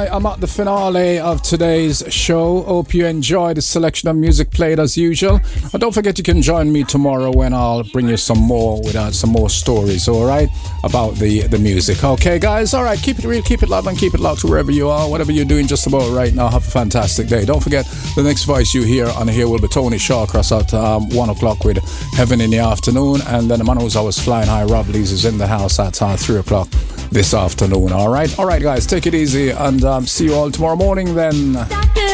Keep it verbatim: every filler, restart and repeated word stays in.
right, I'm at the finale of today's show. Hope you enjoyed the selection of music played as usual. And don't forget you can join me tomorrow when I'll bring you some more with uh, some more stories, all right, about the, the music. Okay, guys, all right, keep it real, keep it live, and keep it locked wherever you are. Whatever you're doing just about right now, have a fantastic day. Don't forget, the next voice you hear on here will be Tony Shawcross at um, one o'clock with Heaven in the Afternoon. And then the man who's always flying high, Rob Lees, is in the house at uh, three o'clock this afternoon. All right, all right, guys, take it easy, and um, see you all tomorrow morning then.